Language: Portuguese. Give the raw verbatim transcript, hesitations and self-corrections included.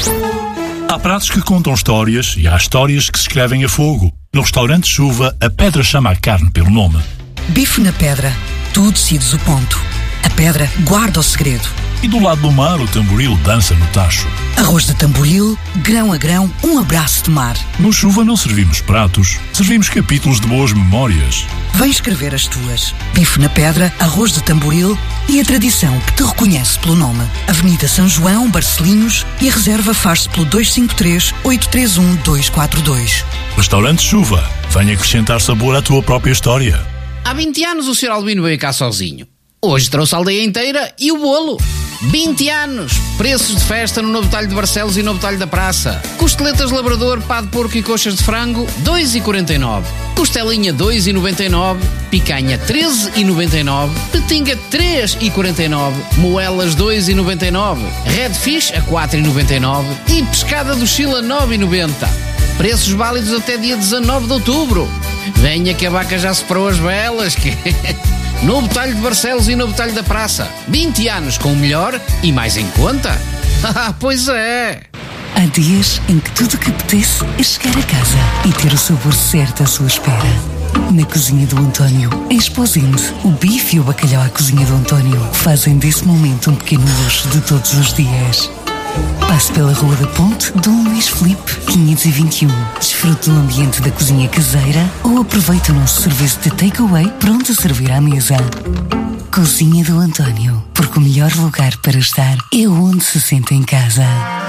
Há pratos que contam histórias e há histórias que se escrevem a fogo. No restaurante Chuva, a pedra chama a carne pelo nome. Bife na pedra. Tu decides o ponto. A pedra guarda o segredo. E do lado do mar, o tamboril dança no tacho. Arroz de tamboril, grão a grão, um abraço de mar. No Chuva não servimos pratos, servimos capítulos de boas memórias. Vem escrever as tuas. Bife na pedra, arroz de tamboril e a tradição que te reconhece pelo nome. Avenida São João, Barcelinhos, e a reserva faz-se pelo dois cinco três, oito três um, dois quatro dois. Restaurante Chuva, venha acrescentar sabor à tua própria história. Há vinte anos o senhor Albino veio cá sozinho. Hoje trouxe a aldeia inteira e o bolo. vinte anos! Preços de festa no Novo Talho de Barcelos e Novo Talho da Praça. Costeletas Labrador, pá de porco e coxas de frango, dois vírgula quarenta e nove. Costelinha, dois vírgula noventa e nove. Picanha, treze vírgula noventa e nove. Petinga, três vírgula quarenta e nove. Moelas, dois vírgula noventa e nove. Redfish, a quatro vírgula noventa e nove. E pescada do Chile, a nove vírgula noventa. Preços válidos até dia dezanove de outubro. Venha que a vaca já separou as velas, que... Novo Talho de Barcelos e Novo Talho da Praça. vinte anos com o melhor e mais em conta? Ah, pois é! Há dias em que tudo o que apetece é chegar a casa e ter o sabor certo à sua espera. Na cozinha do António, em Esposende, o bife e o bacalhau à cozinha do António fazem desse momento um pequeno luxo de todos os dias. Passe pela Rua da Ponte, Dom Luís Filipe, quinhentos e vinte e um. Desfrute do ambiente da cozinha caseira ou aproveite o nosso serviço de takeaway pronto a servir à mesa. Cozinha do António, porque o melhor lugar para estar é onde se sente em casa.